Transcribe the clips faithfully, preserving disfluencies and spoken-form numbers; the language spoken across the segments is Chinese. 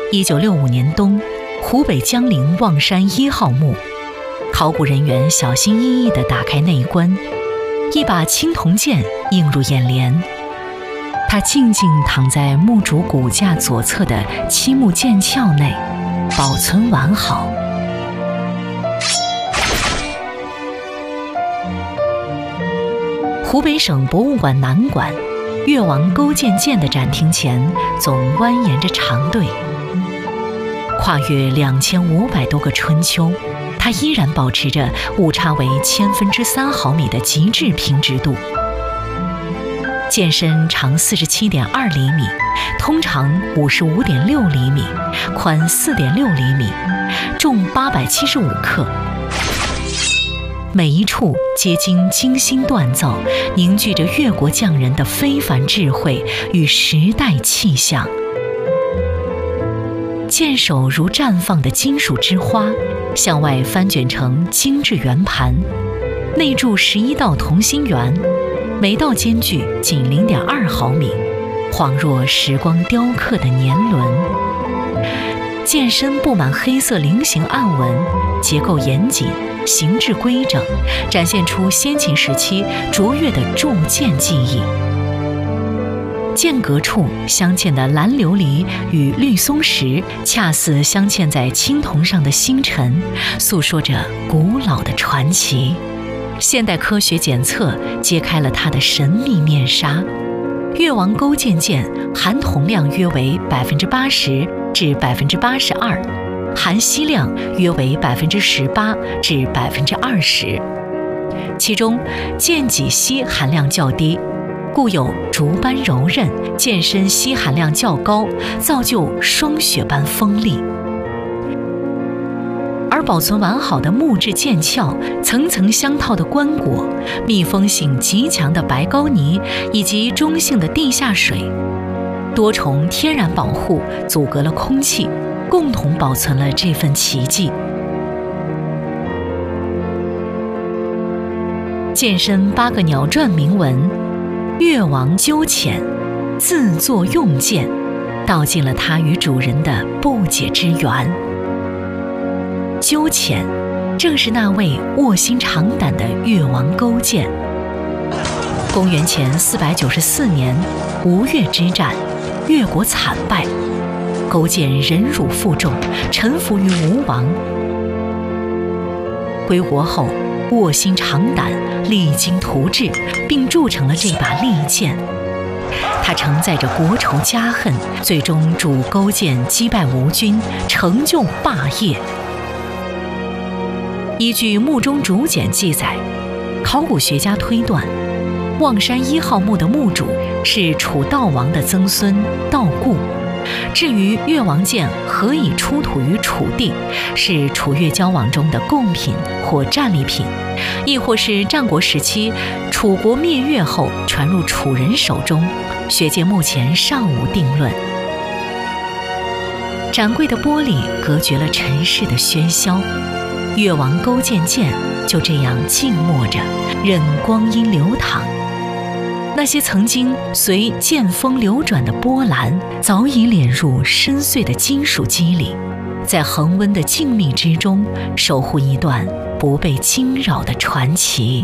一九六五年冬，湖北江陵望山一号墓，考古人员小心翼翼地打开内棺，一把青铜剑映入眼帘。它静静躺在墓主骨架左侧的漆木剑鞘内，保存完好。湖北省博物馆南馆越王勾践剑的展厅前，总蜿蜒着长队。跨越两千五百多个春秋，它依然保持着误差为千分之三毫米的极致平直度。剑身长四十七点二厘米，通长五十五点六厘米，宽四点六厘米，重八百七十五克。每一处皆经精心锻造，凝聚着越国匠人的非凡智慧与时代气象。剑首如绽放的金属之花，向外翻卷成精致圆盘，内铸十一道同心圆，每道间距仅零点二毫米，恍若时光雕刻的年轮。剑身布满黑色菱形暗纹，结构严谨，形制规整，展现出先秦时期卓越的铸剑技艺。剑阁处镶嵌的蓝琉璃与绿松石，恰似镶嵌在青铜上的星辰，诉说着古老的传奇。现代科学检测揭开了它的神秘面纱。越王勾践剑含铜量约为百分之八十至百分之八十二，含锡量约为百分之十八至百分之二十，其中剑脊锡含量较低，故有竹般柔韧，剑身锡含量较高，造就霜雪般锋利。而保存完好的木质剑鞘、层层相套的棺椁、密封性极强的白膏泥以及中性的地下水，多重天然保护阻隔了空气，共同保存了这份奇迹。剑身八个鸟篆铭文“越王纠浅，自作用剑”，道尽了他与主人的不解之缘。纠浅，正是那位卧薪尝胆的越王勾践。公元前四百九十四年，吴越之战，越国惨败，勾践忍辱负重，臣服于吴王。归国后，卧薪尝胆，励精图治，并铸成了这把利剑。他承载着国仇家恨，最终助勾践击败吴军，成就霸业。依据墓中竹简记载，考古学家推断，望山一号墓的墓主是楚悼王的曾孙悼固。至于越王剑何以出土于楚地，是楚越交往中的贡品或战利品，亦或是战国时期楚国灭越后传入楚人手中，学界目前尚无定论。展柜的玻璃隔绝了尘世的喧嚣，越王勾践剑就这样静默着，任光阴流淌。那些曾经随剑锋流转的波澜，早已敛入深邃的金属肌理，在恒温的静谧之中，守护一段不被惊扰的传奇。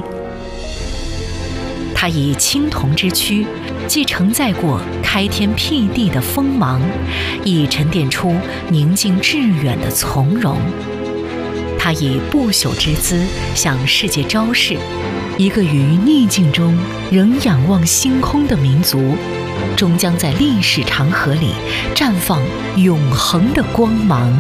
它以青铜之躯，既承载过开天辟地的锋芒，亦沉淀出宁静致远的从容。它以不朽之姿向世界昭示，一个于逆境中仍仰望星空的民族，终将在历史长河里绽放永恒的光芒。